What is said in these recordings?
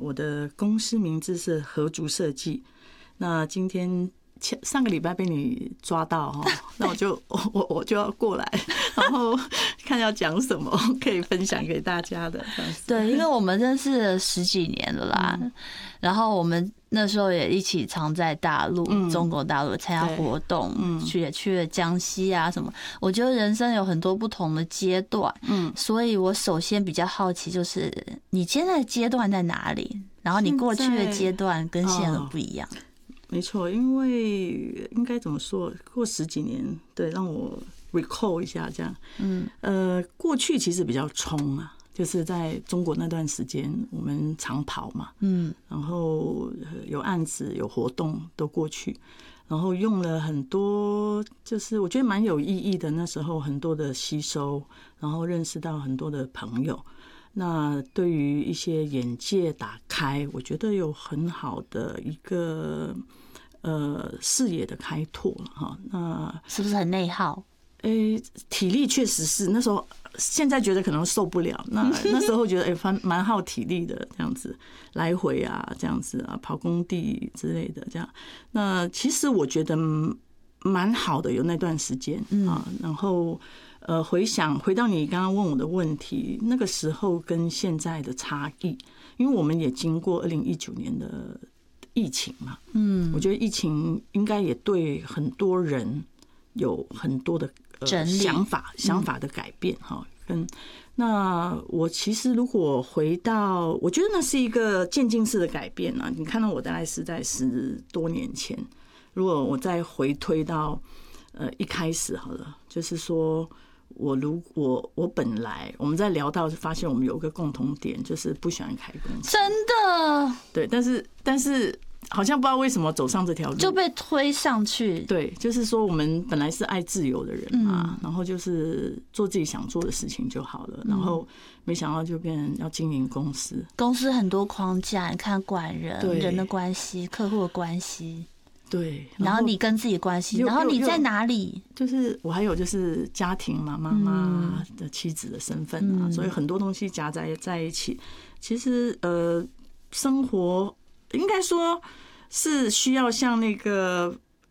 我的公司名字是合竹设计。那今天上个礼拜被你抓到哈，那我就要过来，然后看要讲什么可以分享给大家的。 对，因为我们认识了10几年了啦，然后我们那时候也一起常在大陆、中国大陆参加活动，也去了江西啊什么。我觉得人生有很多不同的阶段，所以我首先比较好奇，就是你现在的阶段在哪里？然后你过去的阶段跟现在不一样。 没错，因为应该怎么说，过10几年，对，让我 recall 一下这样。过去其实比较冲啊，就是在中国那段时间，我们常跑嘛，然后有案子、有活动都过去，然后用了很多，就是我觉得蛮有意义的。那时候很多的吸收，然后认识到很多的朋友。那对于一些眼界打开，我觉得有很好的一个视野的开拓了哈。那是不是很内耗？ 体力确实是那时候，现在觉得可能受不了。那时候觉得蛮耗体力的，这样子来回啊，这样子啊，跑工地之类的这样。那其实我觉得蛮好的，有那段时间啊，然后。回到你刚刚问我的问题，那个时候跟现在的差异，因为我们也经过2019年的疫情嘛，我觉得疫情应该也对很多人有很多的想法的改变哈。那我其实如果回到，我觉得那是一个渐进式的改变啊。你看到我大概是在10多年前，如果我再回推到一开始好了，就是说。我本来我们在聊到发现我们有一个共同点，就是不喜欢开公司。 真的。 对，但是好像不知道为什么走上这条路就被推上去。 对，就是说我们本来是爱自由的人嘛，然后就是做自己想做的事情就好了，然后没想到就变成要经营公司。 公司很多框架，你看管人、人的关系、客户的关系。 对， 然后你跟自己关系，然后你在哪里？ 就是我还有就是家庭嘛，妈妈的妻子的身份啊，所以很多东西夹在一起。其实生活应该说是需要像那个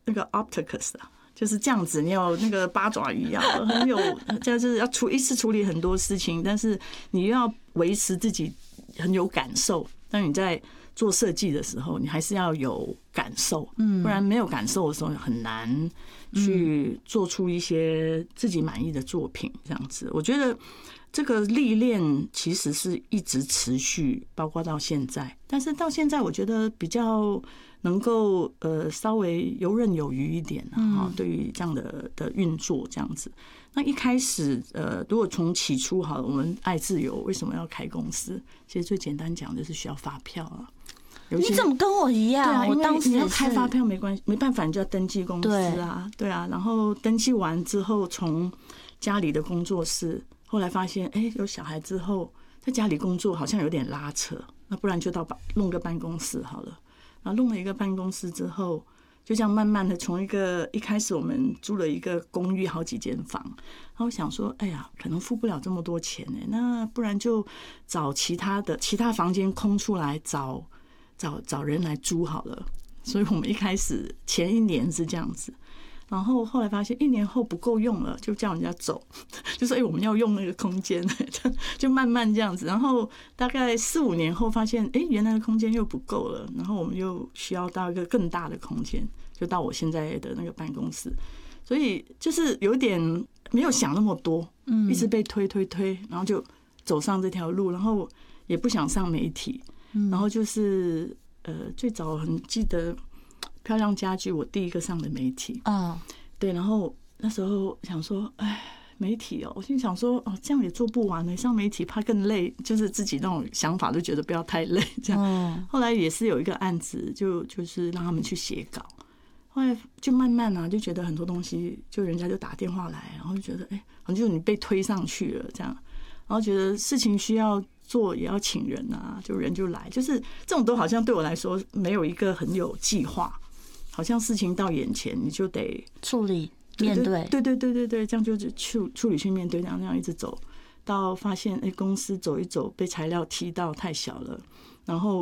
Opticus 啊，就是这样子，你有那个八爪鱼一样，很有就是要一次处理很多事情，但是你又要维持自己很有感受。当你在做设计的时候，你还是要有感受，不然没有感受的时候很难去做出一些自己满意的作品。这样子，我觉得这个历练其实是一直持续，包括到现在。但是到现在，我觉得比较能够稍微游刃有余一点啊，对于这样的运作这样子。那一开始如果从起初好了，我们爱自由，为什么要开公司？其实最简单讲就是需要发票啊。 你怎么跟我一样？ 对啊， 我当时你要开发票没关系，没办法，你就要登记公司啊，对啊。然后登记完之后，从家里的工作室，后来发现，有小孩之后，在家里工作好像有点拉扯，那不然就弄个办公室好了。然后弄了一个办公室之后，就这样慢慢的从一开始我们租了一个公寓好几间房，然后想说，哎呀，可能付不了这么多钱呢，那不然就找其他房间空出来找人来租好了。所以我们一开始前1年是这样子，然后后来发现1年后不够用了，就叫人家走，就说我们要用那个空间，就慢慢这样子。然后大概4、5年后发现，原来的空间又不够了，然后我们又需要到一个更大的空间，就到我现在的那个办公室。所以就是有点没有想那么多，一直被推，然后就走上这条路，然后也不想上媒体。然后就是最早很记得漂亮家居，我第一个上的媒体对，然后那时候想说，媒体我心想说，这样也做不完呢，上媒体怕更累，就是自己那种想法都觉得不要太累这样。后来也是有一个案子，就是让他们去写稿，后来就慢慢就觉得很多东西，就人家就打电话来，然后就觉得好像就你被推上去了这样，然后觉得事情需要做也要请人啊，就人就来，就是这种都好像对我来说没有一个很有计划，好像事情到眼前你就得处理面对， 对，这样就处理去面对，这样一直走到发现公司走一走被材料踢到太小了，然后